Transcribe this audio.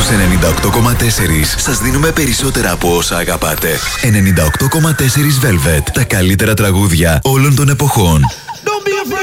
Στους 98,4 σας δίνουμε περισσότερα από όσα αγαπάτε. 98,4 Velvet. Τα καλύτερα τραγούδια όλων των εποχών. Don't be afraid.